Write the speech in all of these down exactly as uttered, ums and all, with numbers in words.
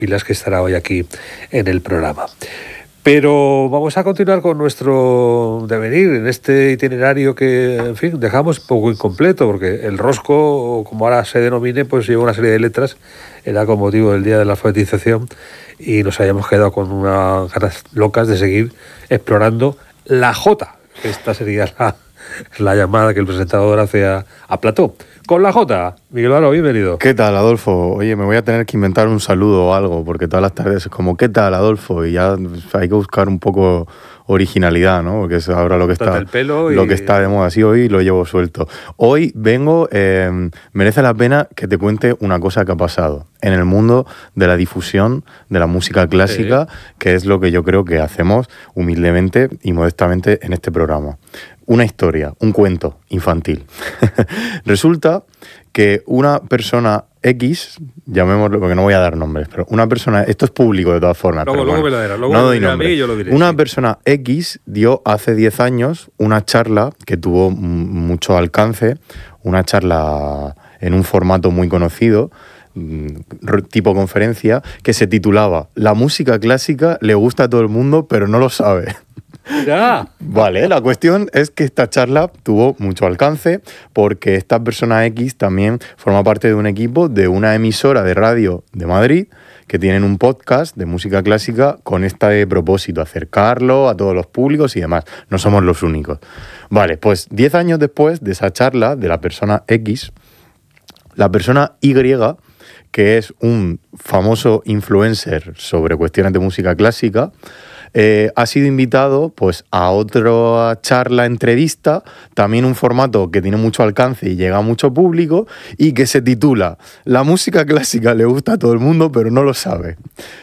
Pilas, que estará hoy aquí en el programa. Pero vamos a continuar con nuestro devenir en este itinerario que, en fin, dejamos poco incompleto, porque el rosco, como ahora se denomine, pues lleva una serie de letras, era con motivo del Día de la Alfabetización, y nos habíamos quedado con unas ganas locas de seguir explorando la Jota. Esta sería la, la llamada que el presentador hace a, a Plató. Con la Jota. Miguel Varo, bienvenido. ¿Qué tal, Adolfo? Oye, me voy a tener que inventar un saludo o algo, porque todas las tardes es como, ¿qué tal, Adolfo? Y ya hay que buscar un poco originalidad, ¿no? Porque es ahora lo que está, el pelo y... lo que está de moda. Así hoy lo llevo suelto. Hoy vengo, eh, merece la pena que te cuente una cosa que ha pasado en el mundo de la difusión de la música clásica, sí, que es lo que yo creo que hacemos humildemente y modestamente en este programa. Una historia, un cuento infantil. Resulta que una persona X, llamémoslo, porque no voy a dar nombres, pero una persona, esto es público de todas formas. Luego, pero luego bueno, me lo dirás, luego no me doy dirá a nombre. mí y yo lo diré. Una Sí. persona X dio hace diez años una charla que tuvo m- mucho alcance, una charla en un formato muy conocido, tipo conferencia, que se titulaba La música clásica le gusta a todo el mundo, pero no lo sabe. Ya. Vale, la cuestión es que esta charla tuvo mucho alcance porque esta persona X también forma parte de un equipo de una emisora de radio de Madrid que tienen un podcast de música clásica con este propósito, acercarlo a todos los públicos y demás. No somos los únicos. Vale, pues diez años después de esa charla de la persona X, la persona Y, que es un famoso influencer sobre cuestiones de música clásica, eh, ha sido invitado pues, a otra charla, entrevista, también un formato que tiene mucho alcance y llega a mucho público, y que se titula La música clásica le gusta a todo el mundo, pero no lo sabe.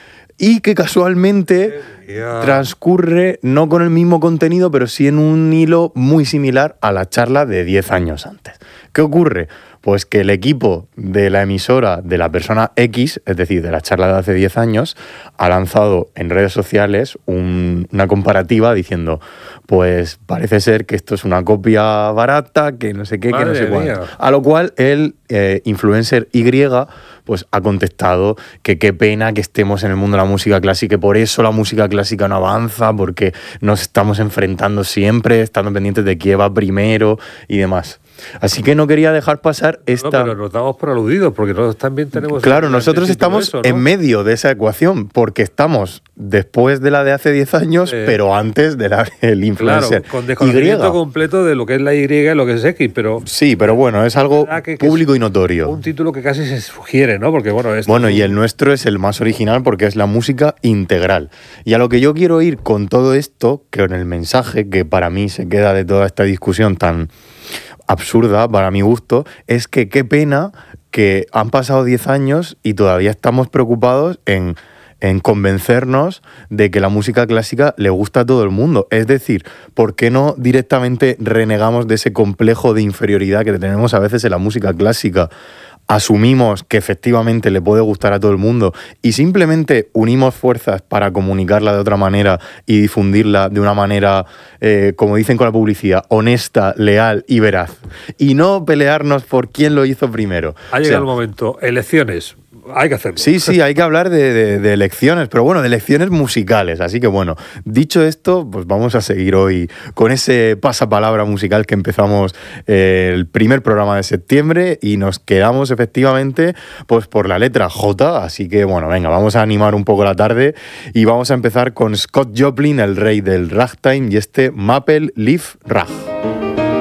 Y que casualmente Yeah. transcurre no con el mismo contenido, pero sí en un hilo muy similar a la charla de diez años antes. ¿Qué ocurre? Pues que el equipo de la emisora de la persona X, es decir, de la charla de hace diez años, ha lanzado en redes sociales un, una comparativa diciendo, pues parece ser que esto es una copia barata, que no sé qué, Madre que no sé mía. cuánto. A lo cual el eh, influencer Y pues ha contestado que qué pena que estemos en el mundo de la música clásica, que por eso la música clásica no avanza, porque nos estamos enfrentando siempre, estando pendientes de quién va primero y demás. Así que no quería dejar pasar esta... No, pero nos damos por aludidos, porque nosotros también tenemos... Claro, nosotros estamos eso, ¿no? en medio de esa ecuación, porque estamos después de la de hace diez años, Eh, pero antes de la del influencer. Claro, con desconocimiento Y. completo de lo que es la Y y lo que es X, pero... Sí, pero bueno, es algo verdad que- que público es y notorio. Un título que casi se sugiere, ¿no? Porque, bueno... esto Bueno, es y un- el nuestro es el más original porque es la música integral. Y a lo que yo quiero ir con todo esto, que en el mensaje que para mí se queda de toda esta discusión tan absurda, para mi gusto, es que qué pena que han pasado diez años y todavía estamos preocupados en, en convencernos de que la música clásica le gusta a todo el mundo. Es decir, ¿por qué no directamente renegamos de ese complejo de inferioridad que tenemos a veces en la música clásica? Asumimos que efectivamente le puede gustar a todo el mundo y simplemente unimos fuerzas para comunicarla de otra manera y difundirla de una manera, eh, como dicen con la publicidad, honesta, leal y veraz. Y no pelearnos por quién lo hizo primero. Ha llegado O sea, el momento. Elecciones. Hay que hacerlo. Sí, sí, hay que hablar de, de, de elecciones, pero bueno, de elecciones musicales. Así que bueno, dicho esto, pues vamos a seguir hoy con ese pasapalabra musical que empezamos eh, el primer programa de septiembre y nos quedamos efectivamente pues por la letra J. Así que bueno, venga, vamos a animar un poco la tarde y vamos a empezar con Scott Joplin, el rey del ragtime, y este Maple Leaf Rag.